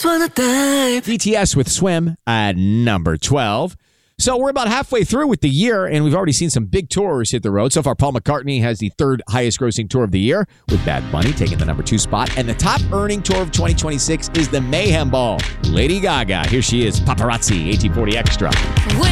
just wanna dive. BTS with Swim at number 12. So we're about halfway through with the year, and we've already seen some big tours hit the road. So far, Paul McCartney has the third highest grossing tour of the year, with Bad Bunny taking the number 2 spot. And the top earning tour of 2026 is the Mayhem Ball. Lady Gaga, here she is, Paparazzi, 1840 Extra.